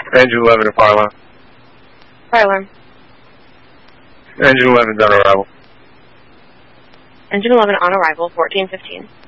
Engine 11 to fire alarm. Fire alarm. Engine 11 on arrival. Engine 11 on arrival, 1415.